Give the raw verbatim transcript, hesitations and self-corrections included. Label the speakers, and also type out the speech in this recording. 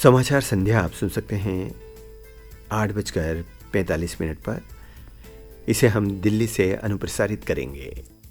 Speaker 1: समाचार संध्या आप सुन सकते हैं आठ बजकर पैंतालीस मिनट पर। इसे हम दिल्ली से अनुप्रसारित करेंगे।